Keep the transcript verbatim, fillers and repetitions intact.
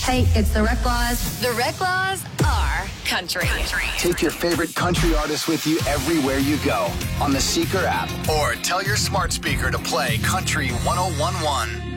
Hey, it's the Rec Laws. The Rec Laws are country. country. Take your favorite country artists with you everywhere you go on the Seeker app, or tell your smart speaker to play Country one oh one one.